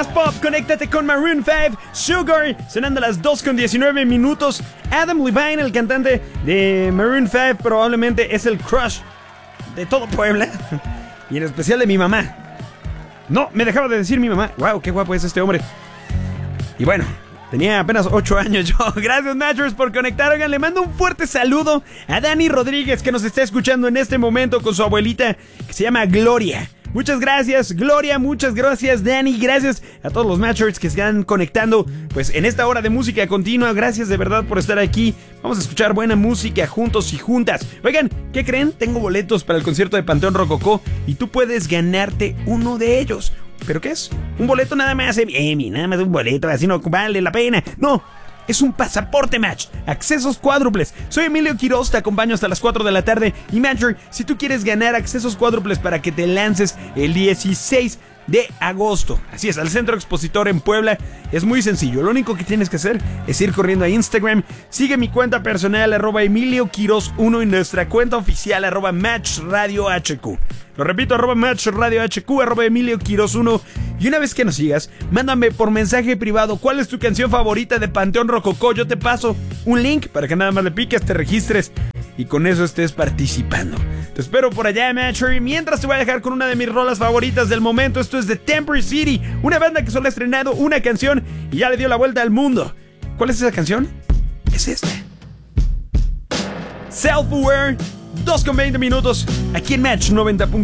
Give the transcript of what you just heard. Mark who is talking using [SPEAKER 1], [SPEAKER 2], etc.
[SPEAKER 1] más pop, conéctate con Maroon 5, Sugar, sonando a las 2:19. Adam Levine, el cantante de Maroon 5, probablemente es el crush de todo Puebla, y en especial de mi mamá. No, me dejaba de decir mi mamá. Wow, qué guapo es este hombre. Y bueno, tenía apenas 8 años yo. Gracias, Matchers, por conectar. Oigan, le mando un fuerte saludo a Dani Rodríguez, que nos está escuchando en este momento con su abuelita, que se llama Gloria. Muchas gracias, Gloria, muchas gracias, Dani, gracias a todos los Matchers que se están conectando pues en esta hora de música continua. Gracias de verdad por estar aquí. Vamos a escuchar buena música juntos y juntas. Oigan, ¿qué creen? Tengo boletos para el concierto de Panteón Rococó y tú puedes ganarte uno de ellos. ¿Pero qué es? Un boleto nada más, nada más un boleto, así no vale la pena. No, es un pasaporte Match, accesos cuádruples. Soy Emilio Quiroz, te acompaño hasta las 4 de la tarde. Y Matcher, si tú quieres ganar accesos cuádruples para que te lances el 16 de agosto, así es, al Centro Expositor en Puebla, es muy sencillo. Lo único que tienes que hacer es ir corriendo a Instagram. Sigue mi cuenta personal, @EmilioQuiroz1, y nuestra cuenta oficial, @MatchRadioHQ. Lo repito, @MatchRadioHQ, @EmilioQuiroz1. Y una vez que nos sigas, mándame por mensaje privado cuál es tu canción favorita de Panteón Rococó. Yo te paso un link para que nada más le piques, te registres y con eso estés participando. Te espero por allá, Matcher. Mientras te voy a dejar con una de mis rolas favoritas del momento. Esto es de Temporary City, una banda que solo ha estrenado una canción y ya le dio la vuelta al mundo. ¿Cuál es esa canción? Es esta. Self-Aware, 2:20, aquí en Match 90.